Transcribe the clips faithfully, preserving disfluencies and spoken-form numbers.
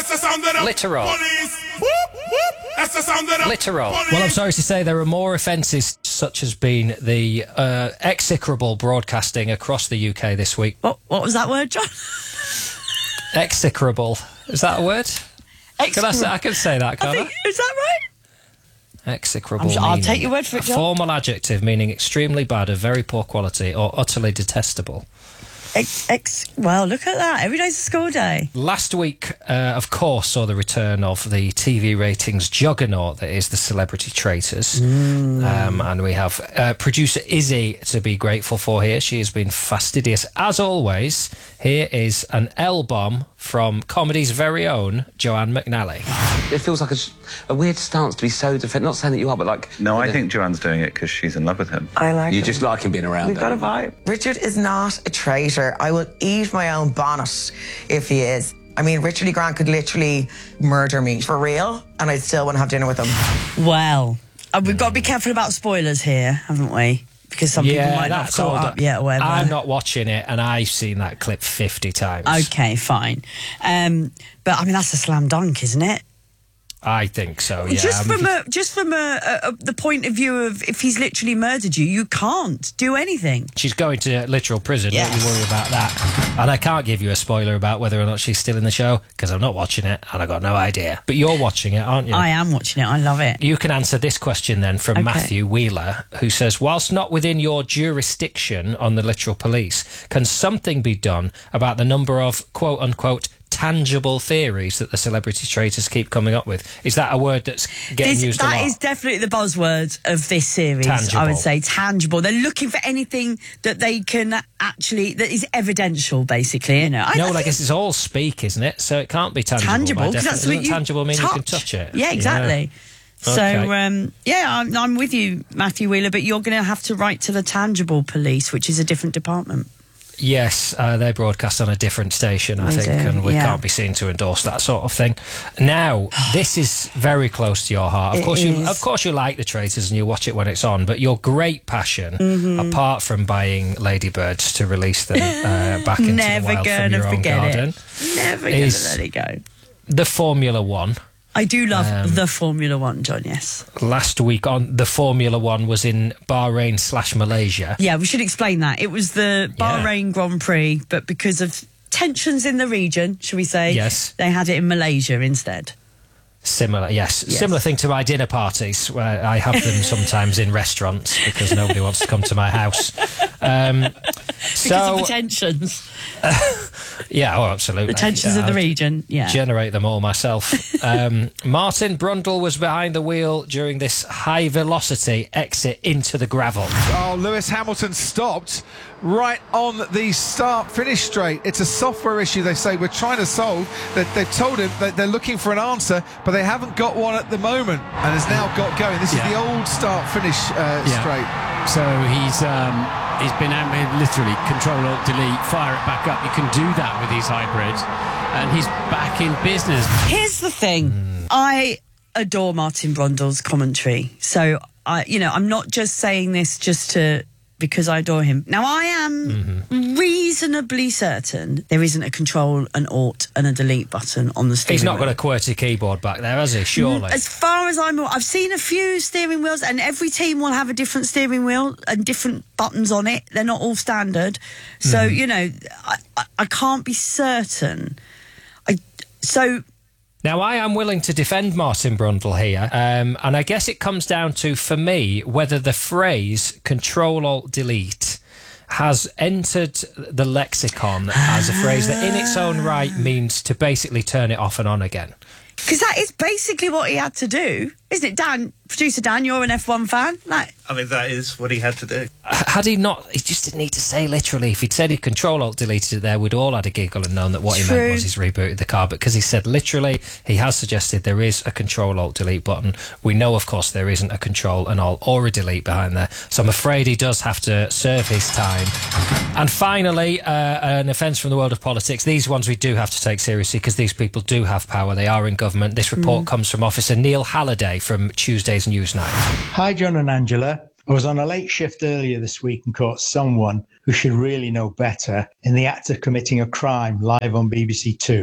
That's the sound of the literal. police. Whoop, whoop. That's the sound of the literal. police. Well, I'm sorry to say there are more offences, such as being the uh, execrable broadcasting across the U K this week. What, what was that word, John? Execrable. Is that a word? Execrable. Can I, say, I can say that, can't I? I think, is that right? Execrable. I'm, I'll meaning take your word for it, a John. formal adjective meaning extremely bad, of very poor quality, or utterly detestable. Ex, ex, well, look at that. Every day's a school day. Last week, uh, of course, saw the return of the T V ratings juggernaut that is the Celebrity Traitors. Mm. Um, and we have uh, producer Izzy to be grateful for here. She has been fastidious, as always. Here is an L-bomb from comedy's very own Joanne McNally. It feels like a, a weird stance to be so defensive. Not saying that you are, but like... No, I think Joanne's doing it because she's in love with him. I like You him. just like him being around. We've got a don't you? vibe. Richard is not a traitor. I will eat my own bonnet if he is. I mean, Richard E. Grant could literally murder me for real, and I'd still want to have dinner with him. Well, uh, we've got to be careful about spoilers here, haven't we? Because some people might not have all caught the- up yet or whatever. I'm not watching it, and I've seen that clip fifty times. Okay, fine. Um, but, I mean, that's a slam dunk, isn't it? I think so, yeah. Just I mean, from a, just from a, a, a, the point of view of if he's literally murdered you, you can't do anything. she's going to literal prison, Yes. don't you worry about that. And I can't give you a spoiler about whether or not she's still in the show, because I'm not watching it, and I've got no idea. But you're watching it, aren't you? I am watching it. I love it. You can answer this question then from Okay. Matthew Wheeler, who says, whilst not within your jurisdiction on the literal police, can something be done about the number of quote-unquote tangible theories that the Celebrity Traitors keep coming up with? Is that a word that's getting This, used a that lot? is definitely the buzzword of this series. Tangible. I would say tangible. They're looking for anything that they can actually that is evidential, basically. You know, I, no, I well, I think guess it's all speak, isn't it? So it can't be tangible. tangible by because that's definition. what you Tangible meaning touch. you can touch it. Yeah, exactly. Yeah. So, Okay. um, yeah, I'm, I'm with you, Matthew Wheeler, but you're going to have to write to the tangible police, which is a different department. Yes, uh, they broadcast on a different station, I They think, do, and we yeah. can't be seen to endorse that sort of thing. Now, this is very close to your heart. Of It course, you, is. of course, you like the Traitors and you watch it when it's on. But your great passion, Mm-hmm. apart from buying ladybirds to release them uh, back into Never the wild from gonna your own forget garden, it. Never going is- to let it go. the Formula One. I do love Um, the Formula One, John, yes. Last week on the Formula One was in Bahrain slash Malaysia. Yeah, we should explain that. It was the Bahrain Grand Prix, but because of tensions in the region, shall we say, Yes. they had it in Malaysia instead. Similar, yes. Yes. Similar thing to my dinner parties, where I have them sometimes in restaurants because nobody wants to come to my house. Um, Because so, of the tensions. yeah, oh, absolutely. The tensions Yeah, of the I'd region, yeah. generate them all myself. um, Martin Brundle was behind the wheel during this high-velocity exit into the gravel. Oh, Lewis Hamilton stopped right on the start-finish straight. It's a software issue, they say, we're trying to solve. They, they've told him that they're looking for an answer, but they haven't got one at the moment, and has now got going. This Yeah. is the old start-finish uh, Yeah. straight. So he's um, he's been out with literally Control Alt Delete, fire it back up. You can do that with these hybrids, and he's back in business. Here's the thing. I adore Martin Brundle's commentary. So, I, you know, I'm not just saying this just to because I adore him. Now, I am Mm-hmm. reasonably certain there isn't a Control, an Alt, and a Delete button on the steering He's not wheel. got a QWERTY keyboard back there, has he? Surely. As far as I'm aware, I've seen a few steering wheels, and every team will have a different steering wheel and different buttons on it. They're not all standard. So, Mm-hmm. you know, I, I, I can't be certain. I So... Now, I am willing to defend Martin Brundle here, um, and I guess it comes down to, for me, whether the phrase Control-Alt-Delete has entered the lexicon as a phrase that in its own right means to basically turn it off and on again. Because that is basically what he had to do, isn't it? Dan, producer Dan, you're an F one fan. Like, I mean, that is what he had to do. Had he not, he just didn't need to say literally. If he'd said he'd Control-Alt-Deleted it there, we'd all had a giggle and known that what he True. meant was he's rebooted the car. But because he said literally, he has suggested there is a Control-Alt-Delete button. We know, of course, there isn't a Control and Alt or a Delete behind there. So I'm afraid he does have to serve his time. And finally, uh, an offence from the world of politics. These ones we do have to take seriously because these people do have power. They are in government. This report Mm. comes from Officer Neil Halliday from Tuesday's Newsnight. Hi, John and Angela. I was on a late shift earlier this week and caught someone who should really know better in the act of committing a crime live on B B C Two.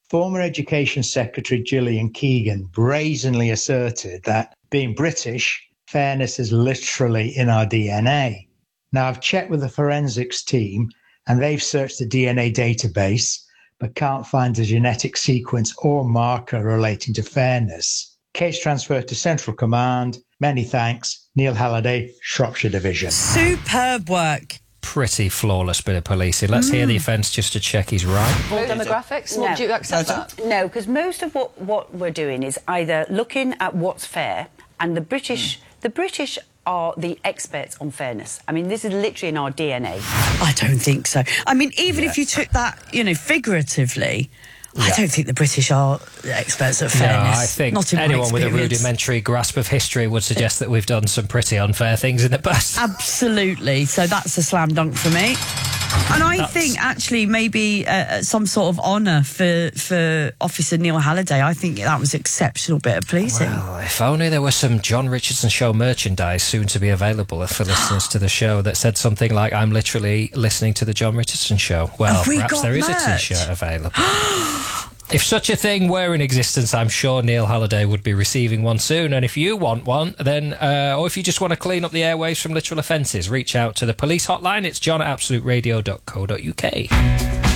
Former Education Secretary Gillian Keegan brazenly asserted that, being British, fairness is literally in our D N A. Now, I've checked with the forensics team, and they've searched the D N A database, but can't find a genetic sequence or marker relating to fairness. Case transferred to Central Command. Many thanks. Neil Halliday, Shropshire Division. Superb work. Pretty flawless bit of policing. Let's mm. hear the offence just to check he's right. More demographics? No. Do you accept that? No, because most of what, what we're doing is either looking at what's fair, and the British, mm. the British are the experts on fairness. I mean, this is literally in our D N A. I don't think so. I mean, even yeah. if you took that, you know, figuratively, yeah. I don't think the British are experts at fairness. No, I think Not in anyone with a experience. rudimentary grasp of history would suggest that we've done some pretty unfair things in the past. Absolutely. So that's a slam dunk for me. And I That's... think actually maybe uh, some sort of honour for for Officer Neil Halliday. I think that was an exceptional bit of policing. Well, if only there was some John Richardson Show merchandise soon to be available for listeners to the show that said something like, I'm literally listening to the John Richardson Show. Well, we perhaps there is merch? a T-shirt available. If such a thing were in existence, I'm sure Neil Halliday would be receiving one soon. And if you want one, then, uh, or if you just want to clean up the airwaves from literal offences, reach out to the police hotline. It's john at absolute radio dot co dot uk.